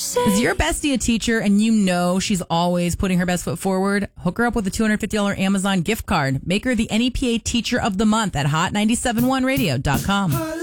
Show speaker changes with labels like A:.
A: Is your bestie a teacher and you know she's always putting her best foot forward? Hook her up with a $250 Amazon gift card. Make her the NEPA Teacher of the Month at hot971radio.com.